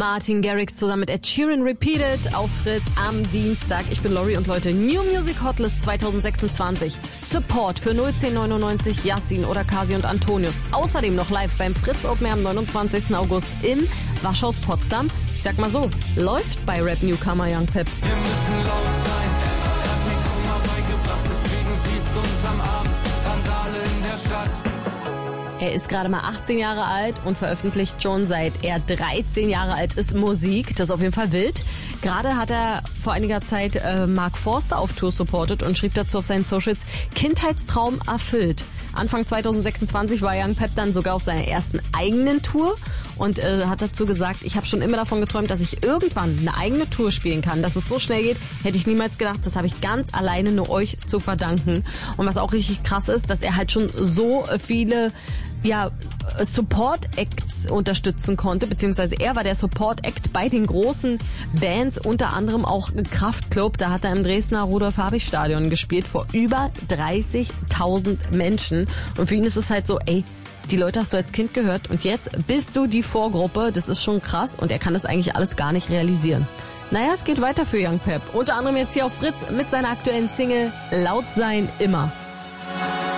Martin Garrix zusammen mit Ed Sheeran Repeated auf Fritz am Dienstag. Ich bin Lori und Leute, New Music Hotlist 2026. Support für 01099, Yassin oder Kasi und Antonius. Außerdem noch live beim Fritz Open Air am 29. August im Waschhaus Potsdam. Ich sag mal so, läuft bei Rap Newcomer Young Pep. Wir müssen laut sein, er hat mir Kummer beigebracht, deswegen siehst uns am Abend Randale in der Stadt. Er ist gerade mal 18 Jahre alt und veröffentlicht schon seit er 13 Jahre alt ist Musik. Das ist auf jeden Fall wild. Gerade hat er vor einiger Zeit Mark Forster auf Tour supportet und schrieb dazu auf seinen Socials, Kindheitstraum erfüllt. Anfang 2026 war Young Pep dann sogar auf seiner ersten eigenen Tour und hat dazu gesagt, ich habe schon immer davon geträumt, dass ich irgendwann eine eigene Tour spielen kann. Dass es so schnell geht, hätte ich niemals gedacht. Das habe ich ganz alleine nur euch zu verdanken. Und was auch richtig krass ist, dass er halt schon so viele Support-Acts unterstützen konnte, beziehungsweise er war der Support-Act bei den großen Bands, unter anderem auch Kraftklub. Da hat er im Dresdner Rudolf-Habich-Stadion gespielt vor über 30.000 Menschen. Und für ihn ist es halt so, ey, die Leute hast du als Kind gehört und jetzt bist du die Vorgruppe. Das ist schon krass und er kann das eigentlich alles gar nicht realisieren. Naja, es geht weiter für Young Pep. Unter anderem jetzt hier auf Fritz mit seiner aktuellen Single Laut sein immer.